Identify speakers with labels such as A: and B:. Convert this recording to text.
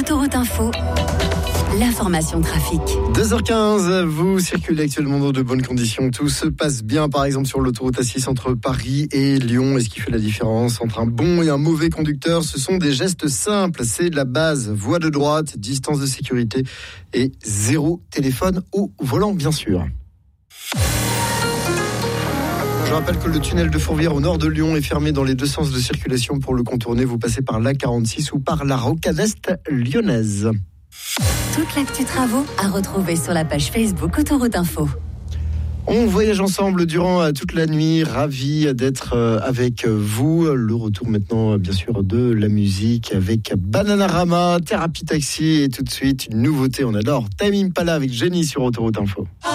A: Autoroute Info, l'information trafic.
B: 2h15, vous circulez actuellement dans de bonnes conditions. Tout se passe bien, par exemple, sur l'autoroute A6 entre Paris et Lyon. Et ce qui fait la différence entre un bon et un mauvais conducteur, ce sont des gestes simples. C'est la base. Voie de droite, distance de sécurité et zéro téléphone au volant, bien sûr. Je rappelle que le tunnel de Fourvière au nord de Lyon est fermé dans les deux sens de circulation. Pour le contourner, vous passez par l'A46 ou par la rocade est lyonnaise.
A: Toute l'actu travaux à retrouver sur la page Facebook Autoroute Info.
B: On voyage ensemble durant toute la nuit, ravi d'être avec vous. Le retour maintenant, bien sûr, de la musique avec Bananarama, Thérapie Taxi et tout de suite une nouveauté, on adore Tame Impala avec Jenny sur Autoroute Info.